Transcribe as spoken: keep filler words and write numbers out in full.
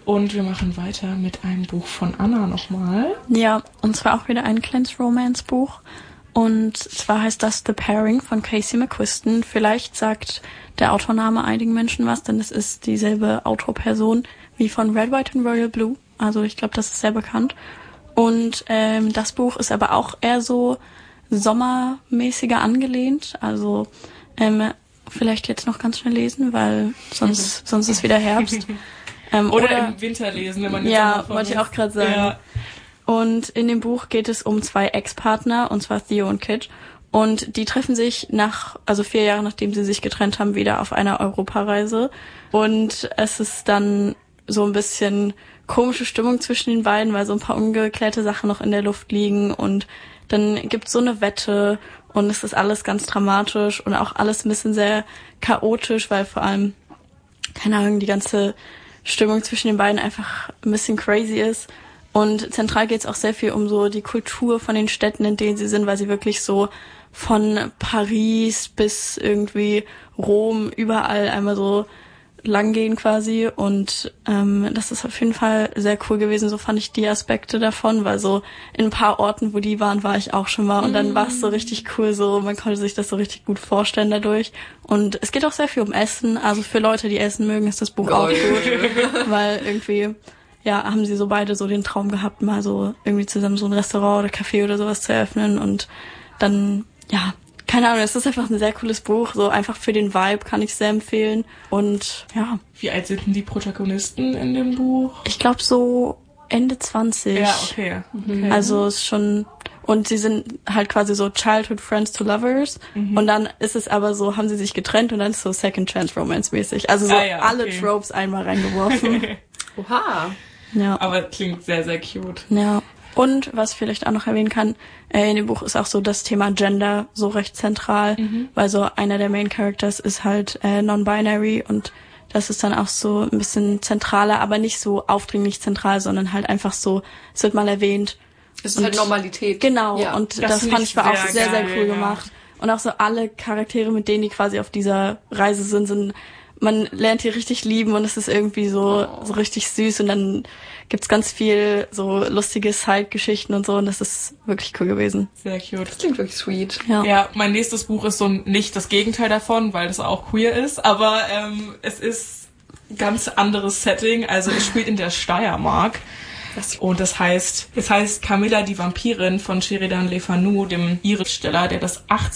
Und wir machen weiter mit einem Buch von Anna nochmal. Ja, und zwar auch wieder ein kleines Romance-Buch. Und zwar heißt das The Pairing von Casey McQuiston. Vielleicht sagt der Autorname einigen Menschen was, denn es ist dieselbe Autorperson wie von Red, White and Royal Blue. Also ich glaube, das ist sehr bekannt. Und ähm, das Buch ist aber auch eher so sommermäßiger angelehnt. Also ähm, vielleicht jetzt noch ganz schnell lesen, weil sonst, sonst ist wieder Herbst. Ähm, oder, oder im Winter lesen, wenn man jetzt ja, wollte ich auch gerade sagen. Ja. Und in dem Buch geht es um zwei Ex-Partner, und zwar Theo und Kit. Und die treffen sich nach, also vier Jahre nachdem sie sich getrennt haben, wieder auf einer Europareise. Und es ist dann so ein bisschen komische Stimmung zwischen den beiden, weil so ein paar ungeklärte Sachen noch in der Luft liegen. Und dann gibt's so eine Wette und es ist alles ganz dramatisch und auch alles ein bisschen sehr chaotisch, weil vor allem, keine Ahnung, die ganze Stimmung zwischen den beiden einfach ein bisschen crazy ist. Und zentral geht es auch sehr viel um so die Kultur von den Städten, in denen sie sind, weil sie wirklich so von Paris bis irgendwie Rom überall einmal so lang gehen quasi. Und ähm, das ist auf jeden Fall sehr cool gewesen. So fand ich die Aspekte davon, weil so in ein paar Orten, wo die waren, war ich auch schon mal. Und dann war es so richtig cool, so man konnte sich das so richtig gut vorstellen dadurch. Und es geht auch sehr viel um Essen. Also für Leute, die Essen mögen, ist das Buch auch gut, weil irgendwie ja, haben sie so beide so den Traum gehabt, mal so irgendwie zusammen so ein Restaurant oder Café oder sowas zu eröffnen. Und dann, ja, keine Ahnung, es ist einfach ein sehr cooles Buch. So einfach für den Vibe kann ich sehr empfehlen. Und ja. Wie alt sind denn die Protagonisten in dem Buch? Ich glaube so Ende zwanzig. Ja, okay. okay. Also ist schon... Und sie sind halt quasi so Childhood Friends to Lovers. Mhm. Und dann ist es aber so, haben sie sich getrennt und dann ist es so Second Chance Romance mäßig. Also so ah, ja, alle okay. Tropes einmal reingeworfen. Oha. Ja. Aber klingt sehr, sehr cute. Ja. Und was ich vielleicht auch noch erwähnen kann, äh, in dem Buch ist auch so das Thema Gender so recht zentral, mhm. weil so einer der Main Characters ist halt äh, non-binary und das ist dann auch so ein bisschen zentraler, aber nicht so aufdringlich zentral, sondern halt einfach so, es wird mal erwähnt. Es ist und, halt Normalität. Genau, ja. und das, das fand ich war sehr auch sehr, geil, sehr cool ja. gemacht. Und auch so alle Charaktere, mit denen die quasi auf dieser Reise sind, sind man lernt die richtig lieben und es ist irgendwie so oh. so richtig süß und dann gibt's ganz viel so lustige Side-Geschichten und so und das ist wirklich cool gewesen. Sehr cute. Das klingt wirklich sweet. Ja, ja mein nächstes Buch ist so nicht das Gegenteil davon, weil das auch queer ist, aber ähm, es ist ein ganz anderes Setting, also es spielt in der Steiermark. Und das heißt, es heißt Camilla die Vampirin von Sheridan Le Fanu, dem Schriftsteller, der das